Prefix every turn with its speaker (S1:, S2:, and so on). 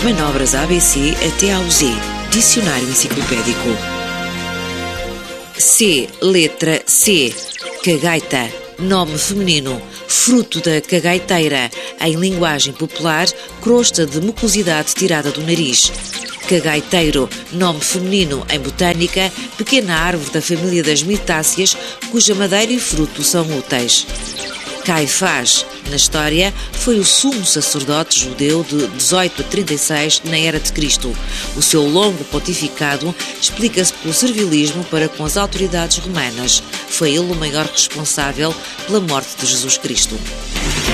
S1: manobras ABC até ao Z. Dicionário Enciclopédico. C. Letra C. Cagaita. Nome feminino. Fruto da cagaiteira. Em linguagem popular, crosta de mucosidade tirada do nariz. Cagaiteiro, nome feminino em botânica, pequena árvore da família das mirtáceas, cuja madeira e fruto são úteis. Caifás, na história, foi o sumo sacerdote judeu de 18 a 36 na Era de Cristo. O seu longo pontificado explica-se pelo servilismo para com as autoridades romanas. Foi ele o maior responsável pela morte de Jesus Cristo.